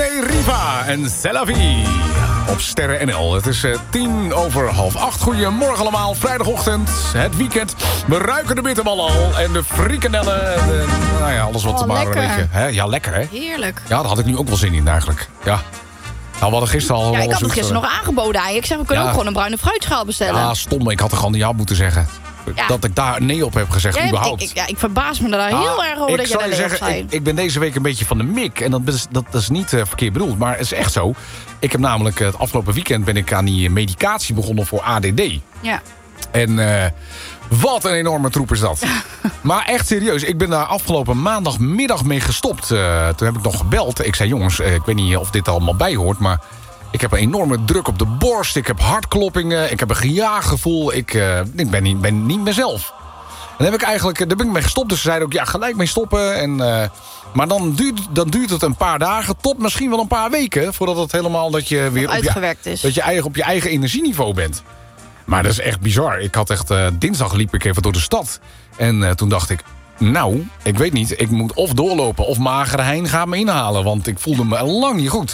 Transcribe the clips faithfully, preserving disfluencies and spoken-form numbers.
Riva en Celavi op Sterren N L. Het is uh, tien over half acht. Goedemorgen allemaal, vrijdagochtend, het weekend. We ruiken de bitterballen al en de frikandellen. En de, nou ja, alles wat oh, er maar een beetje... Hè? Ja, lekker hè? Heerlijk. Ja, daar had ik nu ook wel zin in eigenlijk. Ja. Nou, we hadden gisteren al... Ja, ik had het gisteren nog aangeboden aan je. Ik zeg, we kunnen ja. ook gewoon een bruine fruitschaal bestellen. Ja, stom. Ik had er gewoon niet ja moeten zeggen. Ja. Dat ik daar nee op heb gezegd, ja, überhaupt. Ik, ik, ja, ik verbaas me daar heel ah, erg over dat je daar nee op zei. Ik, ik ben deze week een beetje van de mik. En dat is, dat is niet uh, verkeerd bedoeld, maar het is echt zo. Ik heb namelijk het afgelopen weekend ben ik aan die medicatie begonnen voor A D D. Ja. En uh, wat een enorme troep is dat. Maar echt serieus, ik ben daar afgelopen maandagmiddag mee gestopt. Uh, toen heb ik nog gebeld. Ik zei, jongens, uh, ik weet niet of dit allemaal bijhoort, maar... Ik heb een enorme druk op de borst. Ik heb hartkloppingen. Ik heb een gejaaggevoel. Ik, uh, ik ben, niet, ben niet mezelf. En daar, heb ik eigenlijk, daar ben ik mee gestopt. Dus ze zeiden ook, ja, gelijk mee stoppen. En, uh, maar dan duurt, dan duurt het een paar dagen tot misschien wel een paar weken... voordat het helemaal dat je weer op je, is. dat je eigen, op je eigen energieniveau bent. Maar dat is echt bizar. Ik had echt, uh, dinsdag liep ik even door de stad. En uh, toen dacht ik... Nou, ik weet niet. Ik moet of doorlopen of Magere Hein gaat me inhalen. Want ik voelde me lang niet goed.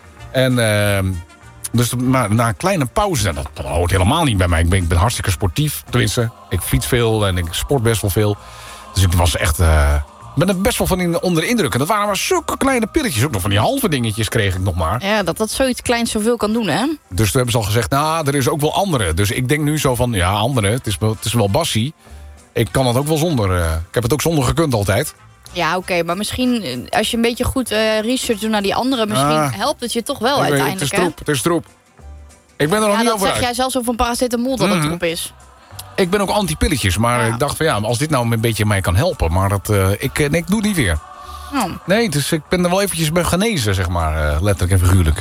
En uh, dus maar na een kleine pauze, dat, dat hoort helemaal niet bij mij. Ik ben, ik ben hartstikke sportief, tenminste. Ik fiets veel en ik sport best wel veel. Dus ik was echt, uh, ben er best wel van in, onder de indruk. En dat waren maar zulke kleine pilletjes. Ook nog van die halve dingetjes kreeg ik nog maar. Ja, dat dat zoiets kleins zoveel kan doen, hè? Dus toen hebben ze al gezegd, nou, er is ook wel andere. Dus ik denk nu zo van, ja, andere. Het is wel, het is wel bassie. Ik kan het ook wel zonder. Uh, ik heb het ook zonder gekund altijd. Ja, oké, okay, maar misschien als je een beetje goed uh, research doet naar die andere... misschien ah, helpt het je toch wel uiteindelijk, Het is troep, het is troep. Ik ben er nog ja, niet over uit. zeg jij zelfs over een paracetamol dat mm-hmm. het troep is. Ik ben ook anti-pilletjes, maar ja. ik dacht van ja, als dit nou een beetje mij kan helpen... maar dat, uh, ik, nee, ik doe het niet weer. Oh. Nee, dus ik ben er wel eventjes bij genezen, zeg maar, uh, letterlijk en figuurlijk.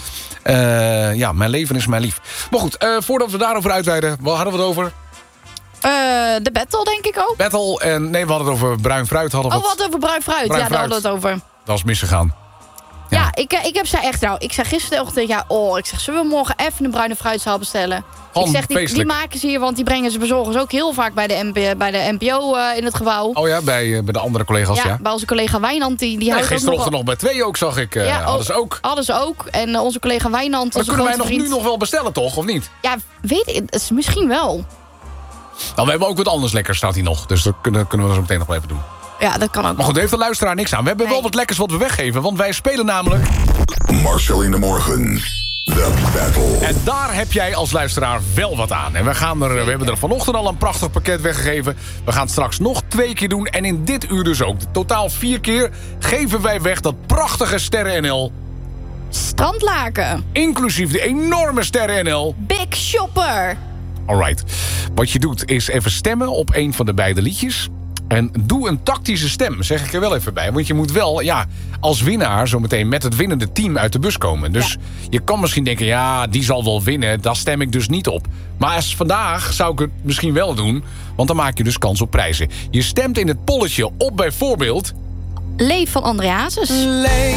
Uh, ja, mijn leven is mijn lief. Maar goed, uh, voordat we daarover uitweiden, wat hadden we het over? Uh, de battle, denk ik ook. Battle, en nee, we hadden het over bruin fruit. Hadden we oh, we hadden het over bruin fruit. Bruin ja, fruit. daar hadden we het over. Dat was misgegaan. Ja, ja ik, ik heb zei echt nou. Ik zei gisteren ja, oh, ik zeg, zullen we morgen even een bruine fruitzaal bestellen? Gewoon ik zeg, die, die maken ze hier, want die brengen ze bezorgers ook heel vaak bij de, M P, bij de N P O uh, in het gebouw. Oh ja, bij, uh, bij de andere collega's, ja. Ja, bij onze collega Wijnand. Die, die ja, gisterochtend nog, nog bij twee ook, zag ik. Uh, ja, hadden ze ook. Hadden ze ook. En uh, onze collega Wijnand. Maar kunnen wij nog vriend... nu nog wel bestellen, toch? Of niet? Ja, weet ik. Misschien wel. Nou, we hebben ook wat anders lekkers, staat hier nog. Dus dat kunnen, kunnen we zo meteen nog wel even doen. Ja, dat kan ook. Maar goed, heeft de luisteraar niks aan. We hebben nee. wel wat lekkers wat we weggeven. Want wij spelen namelijk... Marcel in de Morgen. The Battle. En daar heb jij als luisteraar wel wat aan. En we, gaan er, we hebben er vanochtend al een prachtig pakket weggegeven. We gaan het straks nog twee keer doen. En in dit uur dus ook. Totaal vier keer geven wij weg dat prachtige Sterren N L... Strandlaken. Inclusief de enorme Sterren N L... Big Shopper. Alright. Wat je doet is even stemmen op een van de beide liedjes. En doe een tactische stem, zeg ik er wel even bij. Want je moet wel, ja, als winnaar zometeen met het winnende team uit de bus komen. Dus ja. je kan misschien denken, ja, die zal wel winnen. Daar stem ik dus niet op. Maar als vandaag zou ik het misschien wel doen. Want dan maak je dus kans op prijzen. Je stemt in het polletje op bijvoorbeeld... Leef van André Hazes. Leef.